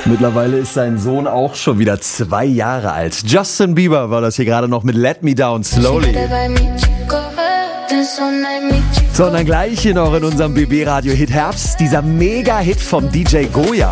Mittlerweile ist sein Sohn auch schon wieder 2 Jahre alt. Justin Bieber war das hier gerade noch mit Let Me Down Slowly. So, und dann gleich hier noch in unserem BB-Radio-Hit Herbst, dieser Mega-Hit vom DJ Goya.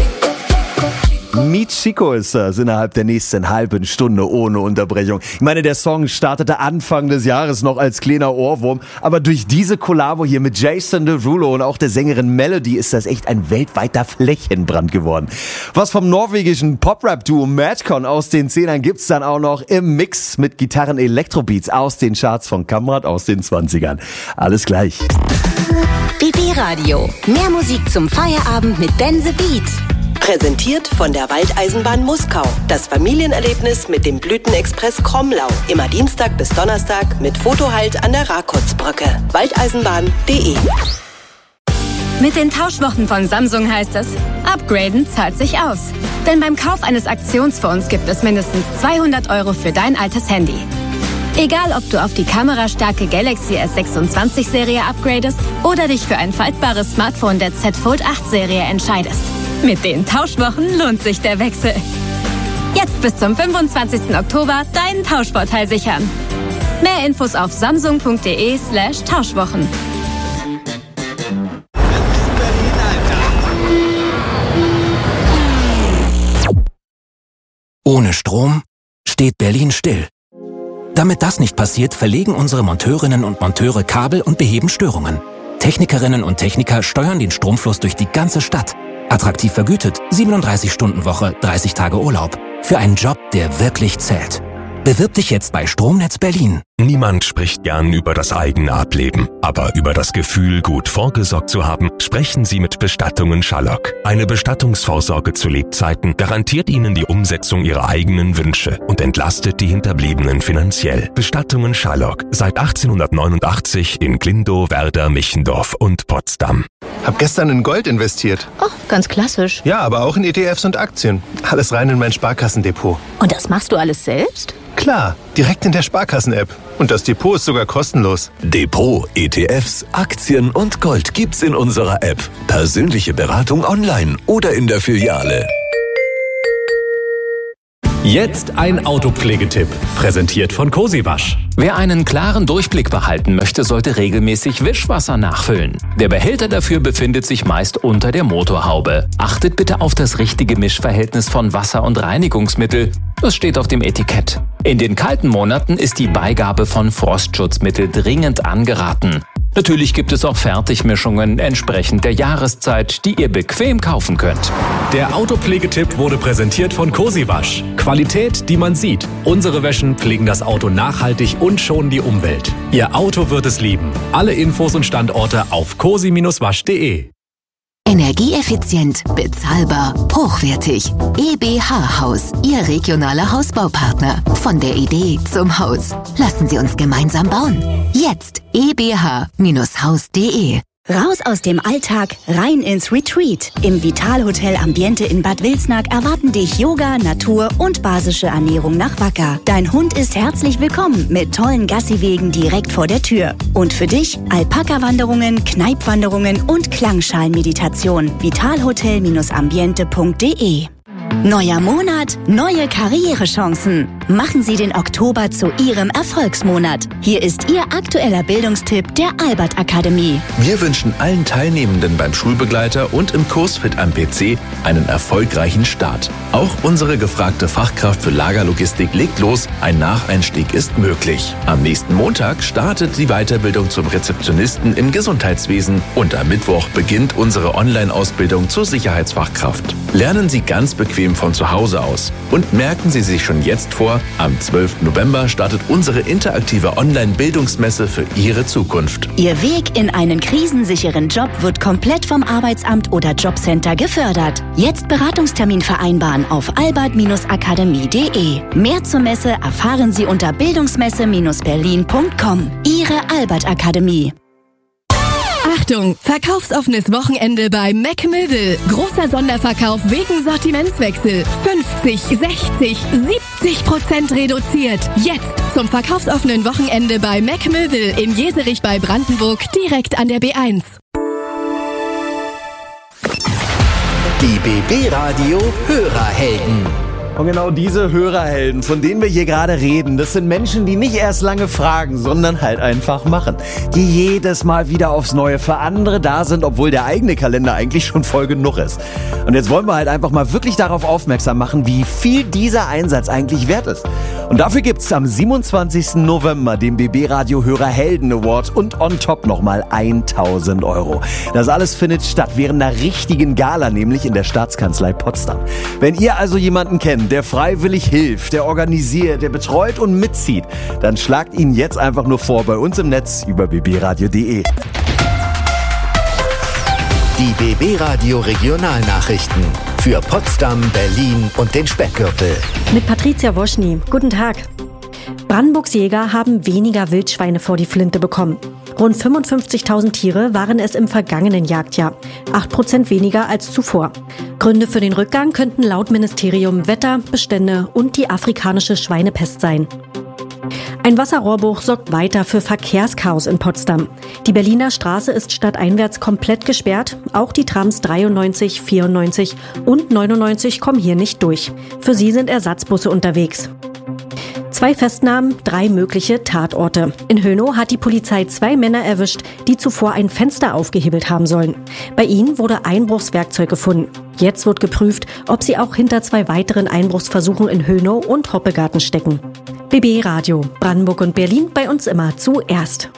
Mi Chico ist das innerhalb der nächsten halben Stunde ohne Unterbrechung. Ich meine, der Song startete Anfang des Jahres noch als kleiner Ohrwurm, aber durch diese Kollabo hier mit Jason Derulo und auch der Sängerin Melody ist das echt ein weltweiter Flächenbrand geworden. Was vom norwegischen Pop-Rap-Duo Madcon aus den 10ern gibt's dann auch noch im Mix mit Gitarren-Elektrobeats aus den Charts von Kamrat aus den 20ern. Alles gleich. BB Radio. Mehr Musik zum Feierabend mit Ben the Beat. Präsentiert von der Waldeisenbahn Muskau. Das Familienerlebnis mit dem Blütenexpress Kromlau. Immer Dienstag bis Donnerstag mit Fotohalt an der Rakotsbrücke. Waldeisenbahn.de. Mit den Tauschwochen von Samsung heißt es, upgraden zahlt sich aus. Denn beim Kauf eines Aktionsphones gibt es mindestens 200 € für dein altes Handy. Egal, ob du auf die kamerastarke Galaxy S26-Serie upgradest oder dich für ein faltbares Smartphone der Z Fold 8-Serie entscheidest. Mit den Tauschwochen lohnt sich der Wechsel. Jetzt bis zum 25. Oktober deinen Tauschvorteil sichern. Mehr Infos auf samsung.de/Tauschwochen. Ohne Strom steht Berlin still. Damit das nicht passiert, verlegen unsere Monteurinnen und Monteure Kabel und beheben Störungen. Technikerinnen und Techniker steuern den Stromfluss durch die ganze Stadt. Attraktiv vergütet, 37-Stunden-Woche, 30 Tage Urlaub. Für einen Job, der wirklich zählt. Bewirb dich jetzt bei Stromnetz Berlin. Niemand spricht gern über das eigene Ableben. Aber über das Gefühl, gut vorgesorgt zu haben, sprechen Sie mit Bestattungen Schallock. Eine Bestattungsvorsorge zu Lebzeiten garantiert Ihnen die Umsetzung Ihrer eigenen Wünsche und entlastet die Hinterbliebenen finanziell. Bestattungen Schallock. Seit 1889 in Glindow, Werder, Michendorf und Potsdam. Hab gestern in Gold investiert. Oh, ganz klassisch. Ja, aber auch in ETFs und Aktien. Alles rein in mein Sparkassendepot. Und das machst du alles selbst? Klar, direkt in der Sparkassen-App. Und das Depot ist sogar kostenlos. Depot, ETFs, Aktien und Gold gibt's in unserer App. Persönliche Beratung online oder in der Filiale. Jetzt ein Autopflegetipp, präsentiert von Cosiwasch. Wer einen klaren Durchblick behalten möchte, sollte regelmäßig Wischwasser nachfüllen. Der Behälter dafür befindet sich meist unter der Motorhaube. Achtet bitte auf das richtige Mischverhältnis von Wasser und Reinigungsmittel. Das steht auf dem Etikett. In den kalten Monaten ist die Beigabe von Frostschutzmittel dringend angeraten. Natürlich gibt es auch Fertigmischungen entsprechend der Jahreszeit, die ihr bequem kaufen könnt. Der Autopflegetipp wurde präsentiert von Cosiwasch. Qualität, die man sieht. Unsere Wäschen pflegen das Auto nachhaltig und schonen die Umwelt. Ihr Auto wird es lieben. Alle Infos und Standorte auf cosi-wasch.de. Energieeffizient, bezahlbar, hochwertig. EBH Haus, Ihr regionaler Hausbaupartner. Von der Idee zum Haus. Lassen Sie uns gemeinsam bauen. Jetzt ebh-haus.de. Raus aus dem Alltag, rein ins Retreat. Im Vitalhotel Ambiente in Bad Wilsnack erwarten dich Yoga, Natur und basische Ernährung nach Wacker. Dein Hund ist herzlich willkommen mit tollen Gassiwegen direkt vor der Tür. Und für dich Alpaka-Wanderungen, Kneipwanderungen und Klangschalen-Meditation. Vitalhotel-ambiente.de. Neuer Monat, neue Karrierechancen. Machen Sie den Oktober zu Ihrem Erfolgsmonat. Hier ist Ihr aktueller Bildungstipp der Albert Akademie. Wir wünschen allen Teilnehmenden beim Schulbegleiter und im Kursfit am PC einen erfolgreichen Start. Auch unsere gefragte Fachkraft für Lagerlogistik legt los. Ein Nacheinstieg ist möglich. Am nächsten Montag startet die Weiterbildung zum Rezeptionisten im Gesundheitswesen und am Mittwoch beginnt unsere Online-Ausbildung zur Sicherheitsfachkraft. Lernen Sie ganz bequem von zu Hause aus. Und merken Sie sich schon jetzt vor, am 12. November startet unsere interaktive Online-Bildungsmesse für Ihre Zukunft. Ihr Weg in einen krisensicheren Job wird komplett vom Arbeitsamt oder Jobcenter gefördert. Jetzt Beratungstermin vereinbaren auf albert-akademie.de. Mehr zur Messe erfahren Sie unter bildungsmesse-berlin.com. Ihre Albert Akademie. Achtung, verkaufsoffenes Wochenende bei Mac Möbel. Großer Sonderverkauf wegen Sortimentswechsel. 50, 60, 70% reduziert. Jetzt zum verkaufsoffenen Wochenende bei Mac Möbel in Jeserich bei Brandenburg, direkt an der B1. Die BB Radio Hörerhelden. Und genau diese Hörerhelden, von denen wir hier gerade reden, das sind Menschen, die nicht erst lange fragen, sondern halt einfach machen. Die jedes Mal wieder aufs Neue für andere da sind, obwohl der eigene Kalender eigentlich schon voll genug ist. Und jetzt wollen wir halt einfach mal wirklich darauf aufmerksam machen, wie viel dieser Einsatz eigentlich wert ist. Und dafür gibt's am 27. November den BB Radio Hörerhelden Award und on top nochmal 1.000 €. Das alles findet statt während einer richtigen Gala, nämlich in der Staatskanzlei Potsdam. Wenn ihr also jemanden kennt, der freiwillig hilft, der organisiert, der betreut und mitzieht, dann schlagt ihn jetzt einfach nur vor bei uns im Netz über bbradio.de. Die BB Radio Regionalnachrichten für Potsdam, Berlin und den Speckgürtel. Mit Patricia Woschny. Guten Tag. Brandenburgs Jäger haben weniger Wildschweine vor die Flinte bekommen. Rund 55.000 Tiere waren es im vergangenen Jagdjahr. 8% weniger als zuvor. Gründe für den Rückgang könnten laut Ministerium Wetter, Bestände und die afrikanische Schweinepest sein. Ein Wasserrohrbruch sorgt weiter für Verkehrschaos in Potsdam. Die Berliner Straße ist stadteinwärts komplett gesperrt. Auch die Trams 93, 94 und 99 kommen hier nicht durch. Für sie sind Ersatzbusse unterwegs. 2 Festnahmen, 3 mögliche Tatorte. In Hönow hat die Polizei 2 Männer erwischt, die zuvor ein Fenster aufgehebelt haben sollen. Bei ihnen wurde Einbruchswerkzeug gefunden. Jetzt wird geprüft, ob sie auch hinter 2 weiteren Einbruchsversuchen in Hönow und Hoppegarten stecken. BB Radio, Brandenburg und Berlin, bei uns immer zuerst.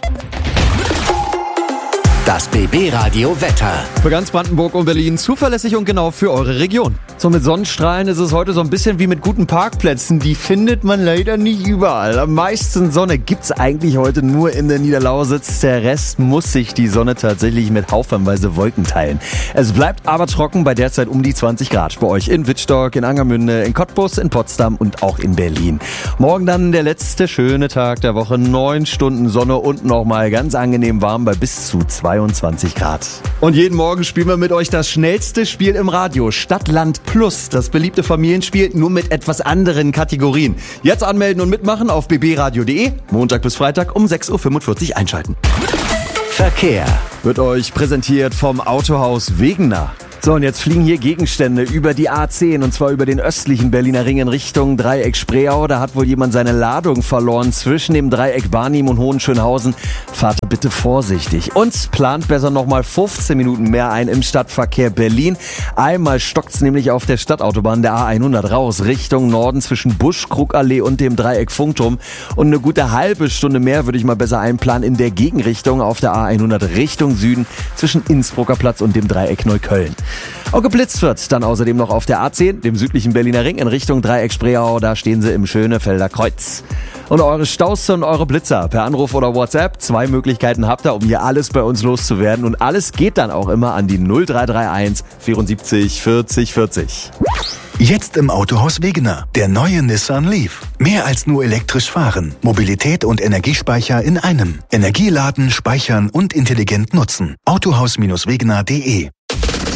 Das BB Radio Wetter. Für ganz Brandenburg und Berlin zuverlässig und genau für eure Region. So mit Sonnenstrahlen ist es heute so ein bisschen wie mit guten Parkplätzen. Die findet man leider nicht überall. Am meisten Sonne gibt's eigentlich heute nur in der Niederlausitz. Der Rest muss sich die Sonne tatsächlich mit haufenweise Wolken teilen. Es bleibt aber trocken bei derzeit um die 20 Grad. Bei euch in Wittstock, in Angermünde, in Cottbus, in Potsdam und auch in Berlin. Morgen dann der letzte schöne Tag der Woche. 9 Stunden Sonne und nochmal ganz angenehm warm bei bis zu 22 Grad. Und jeden Morgen spielen wir mit euch das schnellste Spiel im Radio. Stadt-Land Plus, das beliebte Familienspiel, nur mit etwas anderen Kategorien. Jetzt anmelden und mitmachen auf bbradio.de. Montag bis Freitag um 6.45 Uhr einschalten. Verkehr wird euch präsentiert vom Autohaus Wegener. So, und jetzt fliegen hier Gegenstände über die A10 und zwar über den östlichen Berliner Ring in Richtung Dreieck Spreeau. Da hat wohl jemand seine Ladung verloren zwischen dem Dreieck Barnim und Hohenschönhausen. Fahrt bitte vorsichtig. Und plant besser nochmal 15 Minuten mehr ein im Stadtverkehr Berlin. Einmal stockt's nämlich auf der Stadtautobahn der A100 raus Richtung Norden zwischen Busch-Krugallee und dem Dreieck Funkturm. Und eine gute halbe Stunde mehr würde ich mal besser einplanen in der Gegenrichtung auf der A100 Richtung Süden zwischen Innsbrucker Platz und dem Dreieck Neukölln. Auch geblitzt wird dann außerdem noch auf der A10, dem südlichen Berliner Ring in Richtung Dreieck Spreeau. Da stehen sie im Schönefelder Kreuz. Und eure Staus und eure Blitzer per Anruf oder WhatsApp. 2 Möglichkeiten habt ihr, um hier alles bei uns loszuwerden. Und alles geht dann auch immer an die 0331 74 40 40. Jetzt im Autohaus Wegener, der neue Nissan Leaf. Mehr als nur elektrisch fahren. Mobilität und Energiespeicher in einem. Energieladen, speichern und intelligent nutzen. Autohaus-wegener.de